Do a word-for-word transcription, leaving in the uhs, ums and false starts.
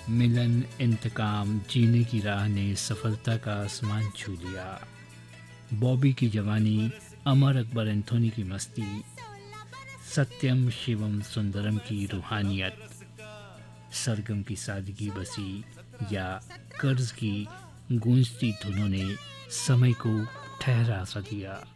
मिलन, इंतकाम, जीने की राह ने सफलता का आसमान छू लिया। बॉबी की जवानी, अमर अकबर एंथोनी की मस्ती, सत्यम शिवम सुंदरम की रूहानियत, सरगम की सादगी बसी या कर्ज की गूंजती धुनों ने समय को ठहरा सा दिया।